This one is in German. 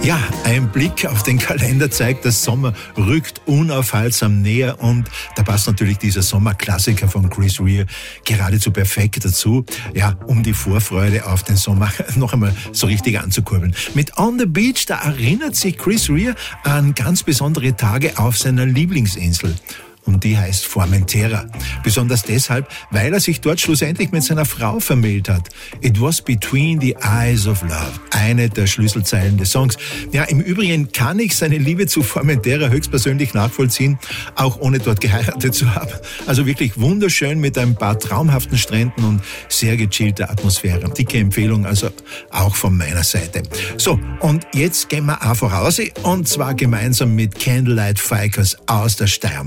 Ja, ein Blick auf den Kalender zeigt, der Sommer rückt unaufhaltsam näher und da passt natürlich dieser Sommerklassiker von Chris Rea geradezu perfekt dazu, ja, um die Vorfreude auf den Sommer noch einmal so richtig anzukurbeln. Mit On the Beach, da erinnert sich Chris Rea an ganz besondere Tage auf seiner Lieblingsinsel. Und die heißt Formentera. Besonders deshalb, weil er sich dort schlussendlich mit seiner Frau vermählt hat. It was between the eyes of love. Eine der Schlüsselzeilen des Songs. Ja, im Übrigen kann ich seine Liebe zu Formentera höchstpersönlich nachvollziehen, auch ohne dort geheiratet zu haben. Also wirklich wunderschön mit ein paar traumhaften Stränden und sehr gechillter Atmosphäre. Dicke Empfehlung also auch von meiner Seite. So, und jetzt gehen wir auch voraus und zwar gemeinsam mit Candlelight Fikers aus der Steiermark.